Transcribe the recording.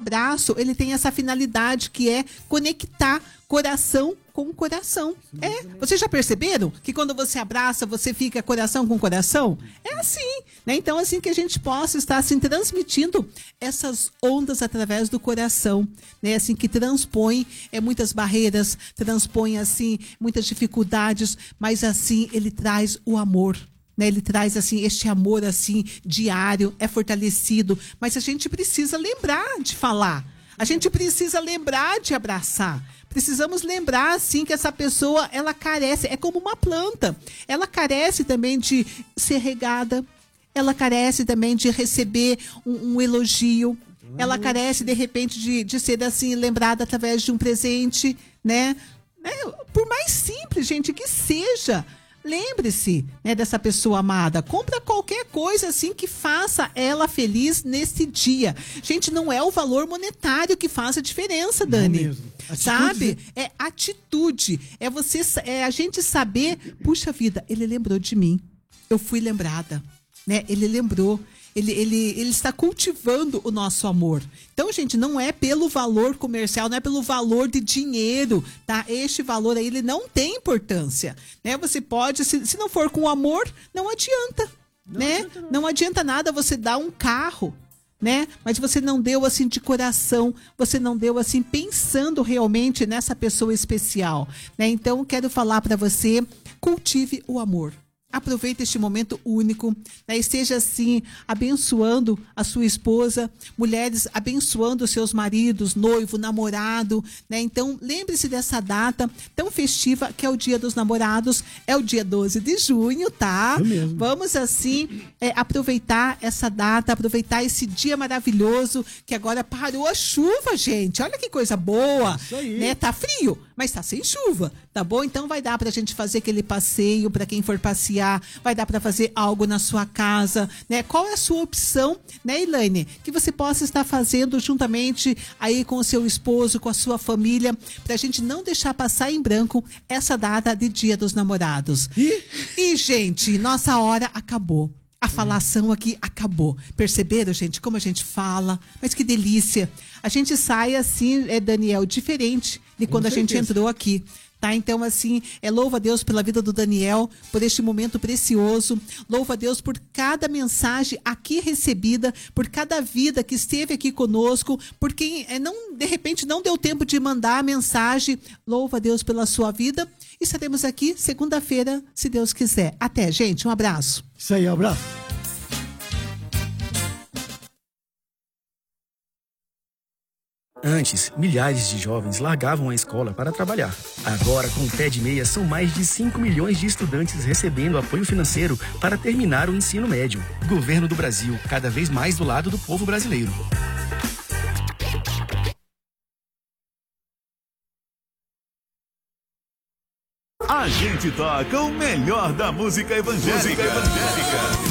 abraço, ele tem essa finalidade que é conectar coração com coração. Vocês já perceberam que quando você abraça, você fica coração com coração? É assim, né? Então, assim que a gente possa estar assim, transmitindo essas ondas através do coração, né? Assim que transpõe muitas barreiras, transpõe assim muitas dificuldades, mas assim ele traz o amor. Né, ele traz assim este amor assim diário, é fortalecido, mas a gente precisa lembrar de falar, a gente precisa lembrar de abraçar, precisamos lembrar assim que essa pessoa ela carece, é como uma planta, ela carece também de ser regada, ela carece também de receber um elogio, ela carece de repente de ser assim lembrada através de um presente, né? Por mais simples, gente, que seja. Lembre-se, né, dessa pessoa amada. Compra qualquer coisa assim que faça ela feliz nesse dia. Gente, não é o valor monetário que faz a diferença, Dani. Não mesmo. Sabe? É atitude. É a gente saber, puxa vida, ele lembrou de mim. Eu fui lembrada, né? Ele lembrou. Ele está cultivando o nosso amor. Então, gente, não é pelo valor comercial, não é pelo valor de dinheiro, tá? Este valor aí, ele não tem importância, né? Você pode, se não for com amor, não adianta, né? Não adianta nada você dar um carro, né? Mas você não deu assim de coração, você não deu assim pensando realmente nessa pessoa especial, né? Então, quero falar para você, cultive o amor. Aproveite este momento único, né? Esteja assim abençoando a sua esposa, mulheres abençoando os seus maridos, noivo, namorado, né? Então lembre-se dessa data tão festiva que é o Dia dos Namorados, é o dia 12 de junho, tá? Vamos assim aproveitar essa data, aproveitar esse dia maravilhoso que agora parou a chuva, gente. Olha que coisa boa, né? Tá frio, mas tá sem chuva, tá bom? Então vai dar pra gente fazer aquele passeio, pra quem for passear, vai dar para fazer algo na sua casa, né? Qual é a sua opção, né, Elaine? Que você possa estar fazendo juntamente aí com o seu esposo, com a sua família, para a gente não deixar passar em branco essa data de Dia dos Namorados. E, gente, nossa hora acabou. A falação aqui acabou. Perceberam, gente, como a gente fala? Mas que delícia. A gente sai assim, Daniel, diferente de quando a gente entrou aqui. Tá? Então, assim, louva a Deus pela vida do Daniel, por este momento precioso. Louva a Deus por cada mensagem aqui recebida, por cada vida que esteve aqui conosco, por quem de repente não deu tempo de mandar a mensagem. Louva a Deus pela sua vida. E estaremos aqui segunda-feira, se Deus quiser. Até, gente. Um abraço. Isso aí, um abraço. Antes, milhares de jovens largavam a escola para trabalhar. Agora, com o Pé de Meia, são mais de 5 milhões de estudantes recebendo apoio financeiro para terminar o ensino médio. Governo do Brasil, cada vez mais do lado do povo brasileiro. A gente toca o melhor da música evangélica.